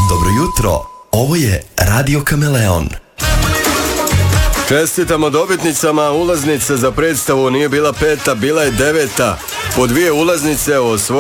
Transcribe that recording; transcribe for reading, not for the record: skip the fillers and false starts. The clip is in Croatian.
Dobro jutro, ovo je Radio Kameleon. Čestitamo dobitnicama, ulaznica za predstavu nije bila 5, bila je 9. Po 2 ulaznice osvojili